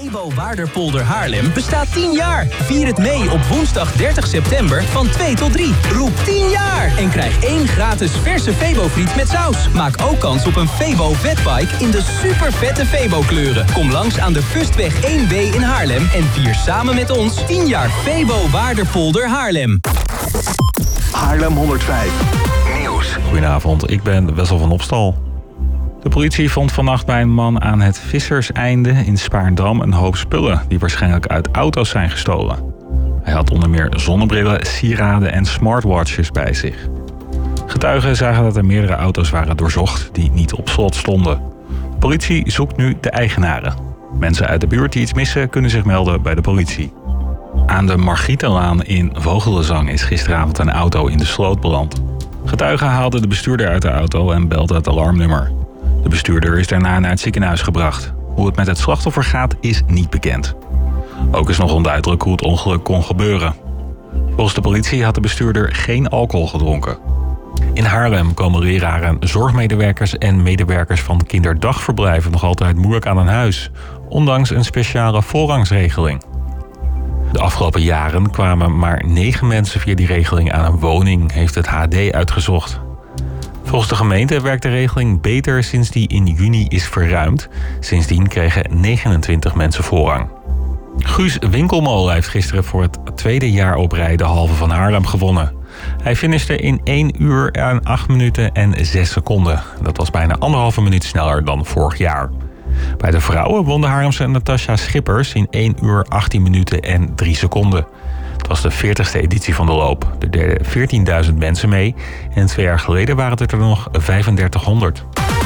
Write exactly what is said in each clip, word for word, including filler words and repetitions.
Febo Waarderpolder Haarlem bestaat tien jaar. Vier het mee op woensdag dertig september van twee tot drie. Roep tien jaar en krijg één gratis verse Febo-friet met saus. Maak ook kans op een Febo Vetbike in de super vette Febo kleuren. Kom langs aan de Kustweg één B in Haarlem en vier samen met ons tien jaar Febo Waarderpolder Haarlem. Haarlem honderdvijf Nieuws. Goedenavond, ik ben Wessel van Opstal. De politie vond vannacht bij een man aan het Visserseinde in Spaarndam een hoop spullen die waarschijnlijk uit auto's zijn gestolen. Hij had onder meer zonnebrillen, sieraden en smartwatches bij zich. Getuigen zagen dat er meerdere auto's waren doorzocht die niet op slot stonden. De politie zoekt nu de eigenaren. Mensen uit de buurt die iets missen kunnen zich melden bij de politie. Aan de Margietenlaan in Vogelenzang is gisteravond een auto in de sloot beland. Getuigen haalden de bestuurder uit de auto en belden het alarmnummer. De bestuurder is daarna naar het ziekenhuis gebracht. Hoe het met het slachtoffer gaat is niet bekend. Ook is nog onduidelijk hoe het ongeluk kon gebeuren. Volgens de politie had de bestuurder geen alcohol gedronken. In Haarlem komen leraren, zorgmedewerkers en medewerkers van kinderdagverblijven nog altijd moeilijk aan een huis, ondanks een speciale voorrangsregeling. De afgelopen jaren kwamen maar negen mensen via die regeling aan een woning, heeft het H D uitgezocht. Volgens de gemeente werkt de regeling beter sinds die in juni is verruimd. Sindsdien kregen negenentwintig mensen voorrang. Guus Winkelmolen heeft gisteren voor het tweede jaar op rij de halve van Haarlem gewonnen. Hij finishte in één uur en acht minuten en zes seconden. Dat was bijna anderhalve minuut sneller dan vorig jaar. Bij de vrouwen won de Haarlemse Natasja Schippers in één uur achttien minuten en drie seconden. Het was de veertigste editie van de loop. Er deden veertienduizend mensen mee en twee jaar geleden waren het er nog vijfendertighonderd.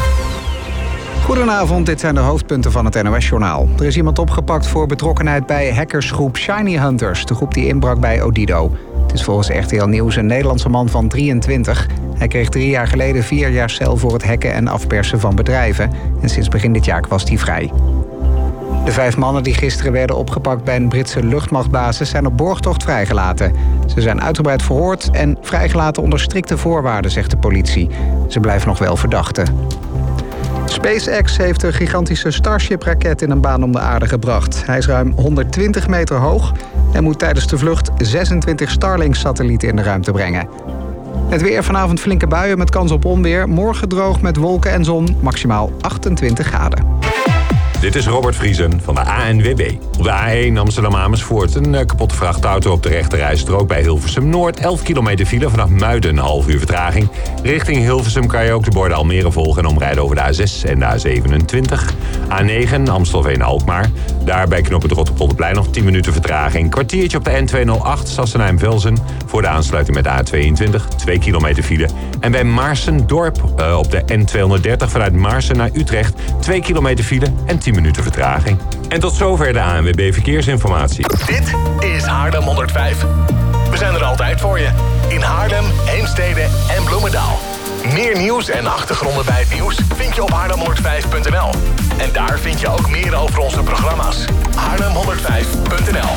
Goedenavond, dit zijn de hoofdpunten van het N O S-journaal. Er is iemand opgepakt voor betrokkenheid bij hackersgroep Shiny Hunters, de groep die inbrak bij Odido. Het is volgens R T L Nieuws een Nederlandse man van drieëntwintig. Hij kreeg drie jaar geleden vier jaar cel voor het hacken en afpersen van bedrijven. En sinds begin dit jaar was hij vrij. De vijf mannen die gisteren werden opgepakt bij een Britse luchtmachtbasis zijn op borgtocht vrijgelaten. Ze zijn uitgebreid verhoord en vrijgelaten onder strikte voorwaarden, zegt de politie. Ze blijven nog wel verdachten. SpaceX heeft de gigantische Starship-raket in een baan om de aarde gebracht. Hij is ruim honderdtwintig meter hoog en moet tijdens de vlucht zesentwintig Starlink-satellieten in de ruimte brengen. Het weer, vanavond flinke buien met kans op onweer. Morgen droog met wolken en zon, maximaal achtentwintig graden. Dit is Robert Vriesen van de A N W B. Op de A één Amsterdam-Amersfoort een uh, kapotte vrachtauto op de rechterrijstrook bij Hilversum Noord. elf kilometer file vanaf Muiden, een half uur vertraging. Richting Hilversum kan je ook de borden Almere volgen en omrijden over de A zes en de A zevenentwintig. A negen Amstelveen-Alkmaar. Daar bij knooppunt Rotterpolderplein nog tien minuten vertraging. Kwartiertje op de N tweehonderdacht Sassenheim-Velzen voor de aansluiting met de A tweeëntwintig. twee kilometer file. En bij Maarsendorp uh, op de N tweehonderddertig vanuit Maarsen naar Utrecht. twee kilometer file en tien minuten vertraging. En tot zover de A N W B Verkeersinformatie. Dit is Haarlem honderdvijf. We zijn er altijd voor je. In Haarlem, Heemstede en Bloemendaal. Meer nieuws en achtergronden bij het nieuws vind je op haarlem honderdvijf punt n l. En daar vind je ook meer over onze programma's. haarlem honderdvijf punt n l